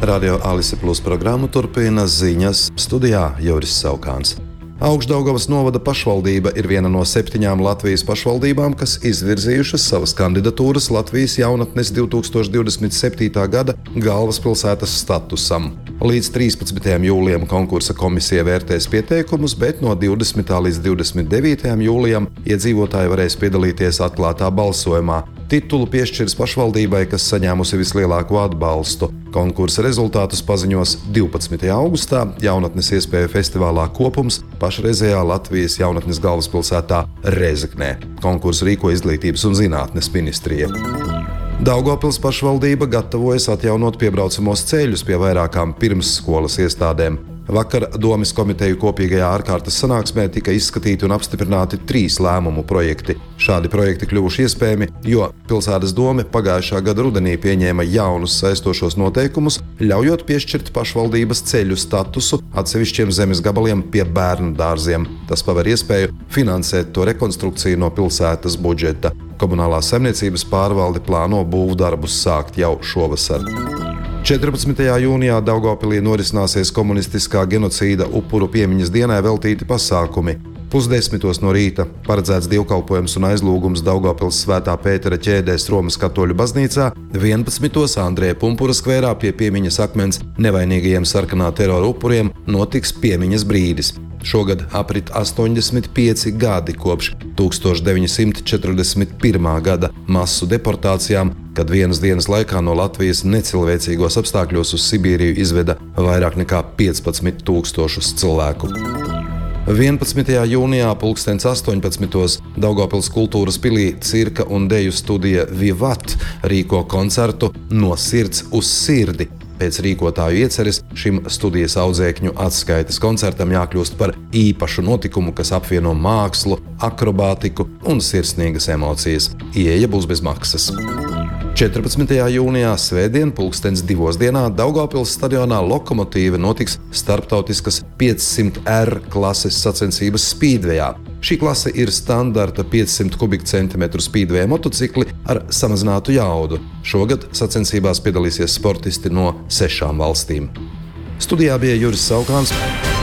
Radio Alise Plus programmu turpina ziņas, studijā Juris Saukāns. Augšdaugavas novada pašvaldība ir viena no 7 Latvijas pašvaldībām, kas izvirzījušas savas kandidatūras Latvijas jaunatnes 2027. gada galvaspilsētas statusam. Līdz 13. jūlijam konkursa komisija vērtēs pieteikumus, bet no 20. līdz 29. jūlijam iedzīvotāji varēs piedalīties atklātā balsojumā. Titulu piešķirs pašvaldībai, kas saņēmusi vislielāko atbalstu. Konkursa rezultātus paziņos 12. augustā Jaunatnes iespēju festivālā Kopums pašreizējā Latvijas jaunatnes galvaspilsētā Rēzeknē. Konkursu rīko Izglītības un zinātnes ministrija. Daugavpils pašvaldība gatavojas atjaunot piebraucamos ceļus pie vairākām pirmsskolas iestādēm. Vakar Domes komiteju kopīgajā ārkārtas sanāksmē tika izskatīti un apstiprināti 3 lēmumu projekti. Šādi projekti kļuvuši iespējami, jo pilsētas dome pagājušā gada rudenī pieņēma jaunus saistošos noteikumus, ļaujot piešķirt pašvaldības ceļu statusu atsevišķiem zemes gabaliem pie bērnu dārziem. Tas paver iespēju finansēt to rekonstrukciju no pilsētas budžeta. Komunālās saimniecības pārvalde plāno būvdarbus sākt jau šovasar. 14. jūnijā Daugavpilī norisināsies komunistiskā genocīda upuru piemiņas dienai veltīti pasākumi. 9:30 no rīta paredzēts dievkalpojums un aizlūgums Daugavpils Svētā Pētera ķēdēs Romas katoļu baznīcā, 11. Andreja Pumpura skvērā pie piemiņas akmens nevainīgajiem sarkanā terora upuriem notiks piemiņas brīdis. Šogad aprit 85 gadi kopš 1941. gada masu deportācijām, kad vienas dienas laikā no Latvijas necilvēcīgos apstākļos uz Sibīriju izveda vairāk nekā 15 000 cilvēku. 11. jūnijā 18:00 Daugavpils kultūras pilī cirka un deju studija Vivat rīko koncertu No sirds uz sirdi. Pēc rīkotāju ieceres šim studijas audzēkņu atskaites koncertam jākļūst par īpašu notikumu, kas apvieno mākslu, akrobātiku un sirsnīgas emocijas. Ieeja būs bez maksas. 14. jūnijā svētdien 2:00 Daugavpils stadionā Lokomotīve notiks starptautiskas 500R klases sacensības spīdvejā. Šī klase ir standarta 500 kubikcentimetru spīdveja motocikli ar samazinātu jaudu. Šogad sacensībās piedalīsies sportisti no 6 valstīm. Studijā bija Juris Saukāns.